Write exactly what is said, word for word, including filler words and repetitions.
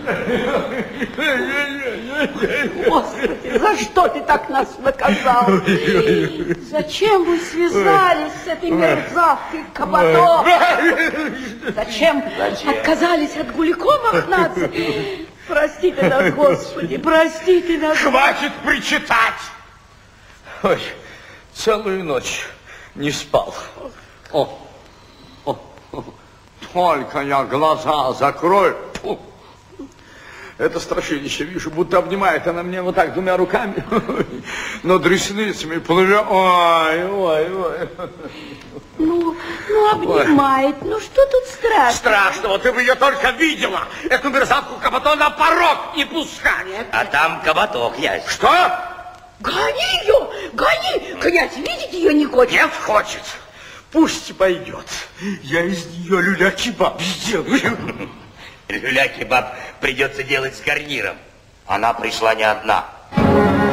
Господи, за что ты так нас наказал? Зачем вы связались с этой мерзавкой Кабаток? Зачем, Зачем отказались от Гулико мохнаться? Прости ты нас, Господи, прости ты нас. Хватит причитать! Ой, целую ночь не спал. О, о, о. Только я глаза закрою. Фу. Это страшилище, вижу, будто обнимает она меня вот так двумя руками. Над ресницами плывет. Ой, ой, ой. Ну, ну, обнимает. Ой. Ну, что тут страшного? Страшного, ты бы ее только видела. Эту мерзавку Кабато на порог не пускай. А там Кабато, князь. Что? Гони ее, гони. Князь, видеть ее не хочет? Нет, хочет. Пусть пойдет. Я из нее люля-кебаб сделаю. Люля-кебаб придется делать с гарниром. Она пришла не одна.